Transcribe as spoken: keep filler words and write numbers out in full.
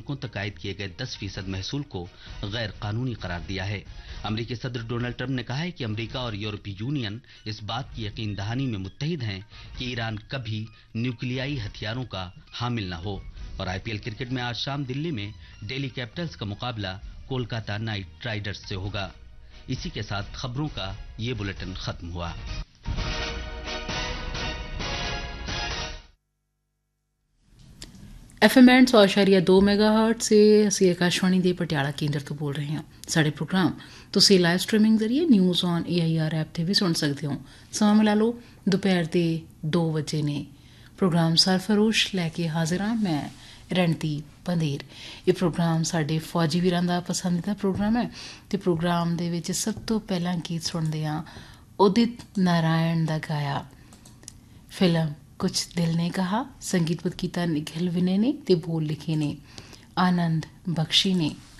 मुल्कों तक आयद किए गए दस फीसद महसूल को गैर कानूनी करार दिया है। अमेरिकी सदर डोनाल्ड ट्रंप ने कहा है कि अमेरिका और यूरोपीय यूनियन इस बात की यकीन दहानी में मुत्तहिद हैं कि ईरान कभी न्यूक्लियाई हथियारों का हामिल न हो। और आईपीएल क्रिकेट में आज शाम दिल्ली में दिल्ली कैपिटल्स का मुकाबला कोलकाता नाइट राइडर्स से होगा। इसी के साथ खबरों का ये बुलेटिन खत्म हुआ। एफ एम एंड सौ इशारिया दो मेगाहर्ट से ਅਸੀਂ ਆਕਾਸ਼ਵਾਣੀ ਦੇ ਪਟਿਆਲਾ ਕੇਂਦਰ ਤੋਂ ਬੋਲ ਰਹੇ ਹਾਂ। ਸਾਡੇ ਪ੍ਰੋਗਰਾਮ ਤੁਸੀਂ ਲਾਈਵ ਸਟ੍ਰੀਮਿੰਗ ਜ਼ਰੀਏ news on A I R app ਤੇ ਵੀ ਸੁਣ ਸਕਦੇ ਹੋ। ਸਮਾਂ ਮਿਲਾ ਲਓ ਦੁਪਹਿਰ ਦੇ ਦੋ ਵਜੇ ਨੇ। ਪ੍ਰੋਗਰਾਮ ਸਰਫਰੋਸ਼ ਲੈ ਕੇ ਹਾਜ਼ਰ ਹਾਂ ਮੈਂ ਰਣਦੀਪ ਬੰਦੇਰ। ਇਹ ਪ੍ਰੋਗਰਾਮ ਸਾਡੇ ਫੌਜੀ ਵੀਰਾਂ ਦਾ ਪਸੰਦੀਦਾ ਪ੍ਰੋਗਰਾਮ ਹੈ ਤੇ ਪ੍ਰੋਗਰਾਮ ਦੇ ਵਿੱਚ ਸਭ ਤੋਂ ਪਹਿਲਾਂ ਗੀਤ ਸੁਣਦੇ ਹਾਂ ਉਦਿਤ ਨਾਰਾਇਣ ਦਾ ਗਾਇਆ ਫਿਲਮ कुछ दिल ने कहा। संगीतबद्ध कीता निखिल विनय ने ते बोल लिखे ने आनंद बख्शी ने।